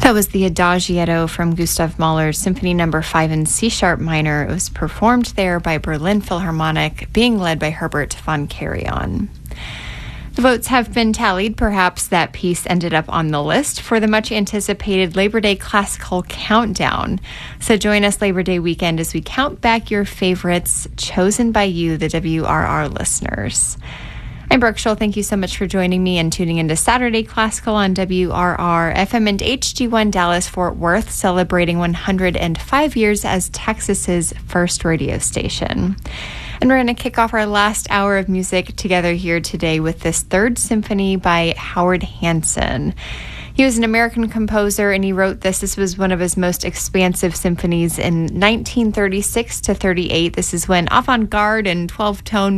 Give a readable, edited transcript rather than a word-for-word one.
That was the Adagietto from Gustav Mahler's Symphony No. 5 in C-sharp minor. It was performed there by Berlin Philharmonic, being led by Herbert von Karajan. The votes have been tallied. Perhaps that piece ended up on the list for the much-anticipated Labor Day Classical Countdown. So join us Labor Day weekend as we count back your favorites chosen by you, the WRR listeners. I'm Brooke Scholl. Thank you so much for joining me and tuning into Saturday Classical on WRR FM and HD1 Dallas Fort Worth, celebrating 105 years as Texas's first radio station. And we're going to kick off our last hour of music together here today with this Third Symphony by Howard Hanson. He was an American composer, and he wrote this. This was one of his most expansive symphonies in 1936 to 38. This is when avant-garde and 12-tone